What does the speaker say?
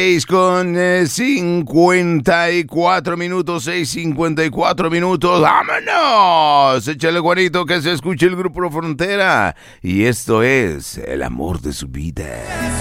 6:54 minutos, 6:54 minutos. ¡Vámonos! Échale, Juanito, que se escuche el Grupo Frontera. Y esto es El Amor de Su Vida.